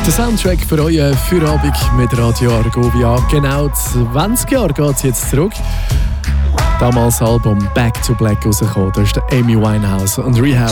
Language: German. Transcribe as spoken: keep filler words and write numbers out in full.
Der Soundtrack für euren Feierabend mit Radio Argovia. Genau zwanzig Jahre geht es jetzt zurück. Damals das Album Back to Black rausgekommen. Da ist der Amy Winehouse und Rehab